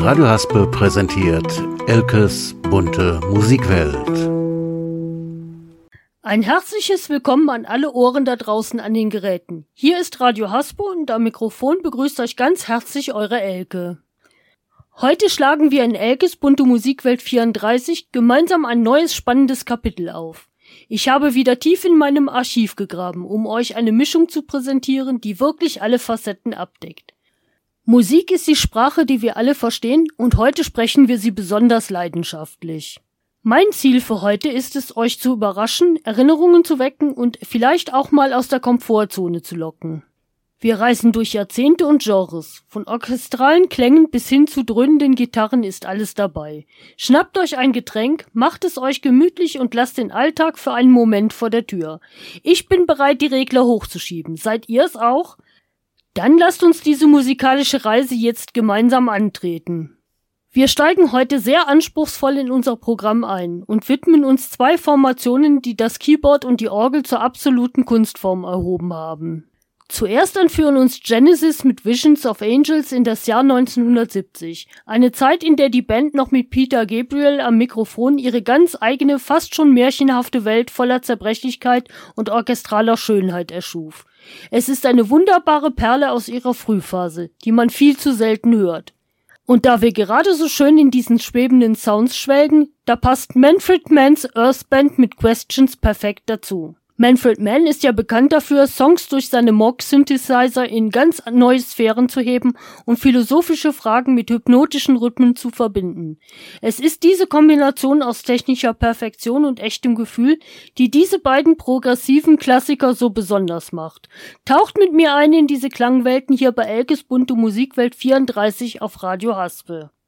Radio Haspel präsentiert Elkes bunte Musikwelt. Ein herzliches Willkommen an alle Ohren da draußen an den Geräten. Hier ist Radio Haspel und am Mikrofon begrüßt euch ganz herzlich eure Elke. Heute schlagen wir in Elkes bunte Musikwelt 34 gemeinsam ein neues spannendes Kapitel auf. Ich habe wieder tief in meinem Archiv gegraben, um euch eine Mischung zu präsentieren, die wirklich alle Facetten abdeckt. Musik ist die Sprache, die wir alle verstehen, und heute sprechen wir sie besonders leidenschaftlich. Mein Ziel für heute ist es, euch zu überraschen, Erinnerungen zu wecken und vielleicht auch mal aus der Komfortzone zu locken. Wir reisen durch Jahrzehnte und Genres. Von orchestralen Klängen bis hin zu dröhnenden Gitarren ist alles dabei. Schnappt euch ein Getränk, macht es euch gemütlich und lasst den Alltag für einen Moment vor der Tür. Ich bin bereit, die Regler hochzuschieben. Seid ihr es auch? Dann lasst uns diese musikalische Reise jetzt gemeinsam antreten. Wir steigen heute sehr anspruchsvoll in unser Programm ein und widmen uns zwei Formationen, die das Keyboard und die Orgel zur absoluten Kunstform erhoben haben. Zuerst entführen uns Genesis mit Visions of Angels in das Jahr 1970, eine Zeit, in der die Band noch mit Peter Gabriel am Mikrofon ihre ganz eigene, fast schon märchenhafte Welt voller Zerbrechlichkeit und orchestraler Schönheit erschuf. Es ist eine wunderbare Perle aus ihrer Frühphase, die man viel zu selten hört. Und da wir gerade so schön in diesen schwebenden Sounds schwelgen, da passt Manfred Manns Earth Band mit Questions perfekt dazu. Manfred Mann ist ja bekannt dafür, Songs durch seine Moog-Synthesizer in ganz neue Sphären zu heben und philosophische Fragen mit hypnotischen Rhythmen zu verbinden. Es ist diese Kombination aus technischer Perfektion und echtem Gefühl, die diese beiden progressiven Klassiker so besonders macht. Taucht mit mir ein in diese Klangwelten hier bei Elkes bunte Musikwelt 34 auf Radio Haspel.